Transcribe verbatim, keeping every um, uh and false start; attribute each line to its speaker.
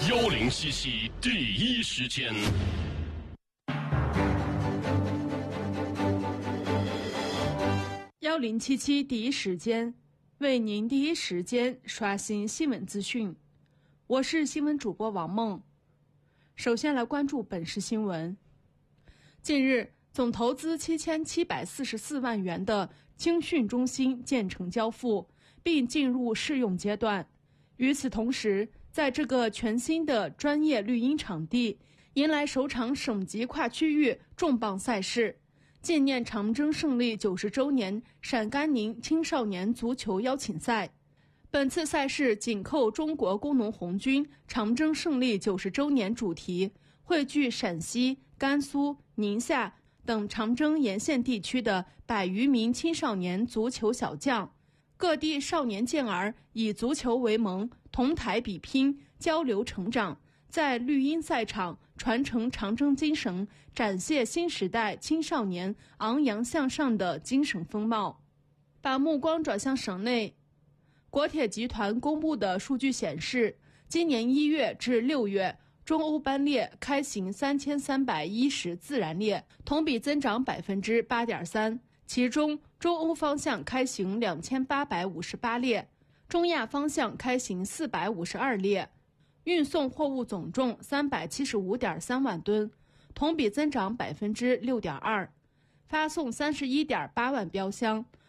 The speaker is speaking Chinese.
Speaker 1: 幺零七七第一时间。
Speaker 2: 幺零七七第一时间，为您第一时间刷新新闻资讯。我是新闻主播王梦。首先来关注本市新闻。近日，总投资七千七百四十四万元的青训中心建成交付，并进入试用阶段。与此同时，在这个全新的专业绿茵场地，迎来首场省级跨区域重磅赛事——纪念长征胜利九十周年陕甘宁青少年足球邀请赛。本次赛事紧扣中国工农红军长征胜利九十周年主题，汇聚陕西、甘肃、宁夏等长征沿线地区的百余名青少年足球小将。各地少年健儿以足球为盟，同台比拼，交流成长，在绿茵赛场传承长征精神，展现新时代青少年昂扬向上的精神风貌。把目光转向省内，国铁集团公布的数据显示，今年一月至六月，中欧班列开行三千三百一十自然列，同比增长百分之八点三。其中，中欧方向开行两千八百五十八列，中亚方向开行四百五十二列，运送货物总重三百七十五点三万吨，同比增长百分之六点二，发送三十一点八万标箱，